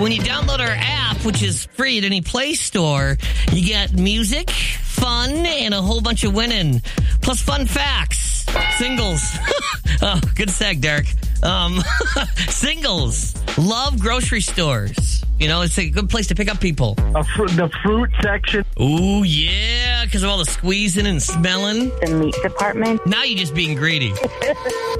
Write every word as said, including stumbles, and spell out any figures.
when you download our app, which is free at any Play Store, you get music, fun, and a whole bunch of winning. Plus fun facts. Singles. Oh, good seg, Derek. Um, singles. Love grocery stores. You know, it's a good place to pick up people. A fr- the fruit section. Ooh, yeah, because of all the squeezing and smelling. The meat department. Now you're just being greedy.